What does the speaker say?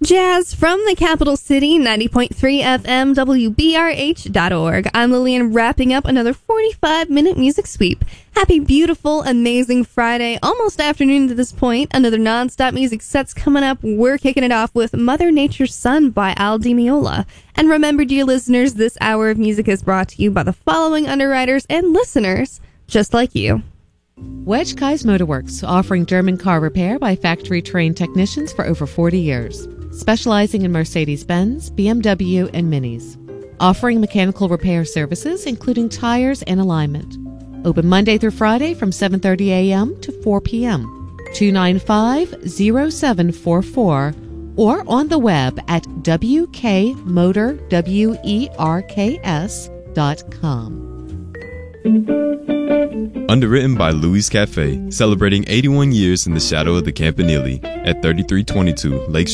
Jazz from the capital city, 90.3 FM, WBRH.org. I'm Lillian, wrapping up another 45-minute music sweep. Happy, beautiful, amazing Friday, almost afternoon to this point. Another non-stop music set's coming up. We're kicking it off with Mother Nature's Son by Al Di Meola. And remember, dear listeners, this hour of music is brought to you by the following underwriters and listeners just like you. Wedge Kai's Motorworks, offering German car repair by factory-trained technicians for over 40 years. Specializing in Mercedes-Benz, BMW, and Minis. Offering mechanical repair services, including tires and alignment. Open Monday through Friday from 7:30 a.m. to 4 p.m. 295-0744 or on the web at wkmotorwerks.com. Underwritten by Louis Cafe, celebrating 81 years in the shadow of the Campanile at 3322 Lake